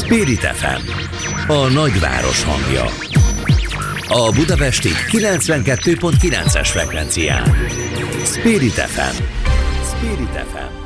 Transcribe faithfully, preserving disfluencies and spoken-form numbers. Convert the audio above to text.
Spirit ef em, a nagyváros hangja. A budapesti kilencvenkettő pont kilences frekvencián. Spirit ef em. Spirit ef em.